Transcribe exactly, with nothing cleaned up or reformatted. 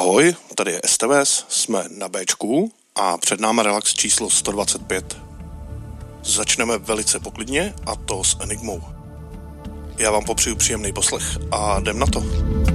Ahoj, tady je S T V S, jsme na Bčku a před náma relax číslo sto dvacet pět. Začneme velice poklidně, a to s Enigmou. Já vám popřeju příjemný poslech a jdem na to.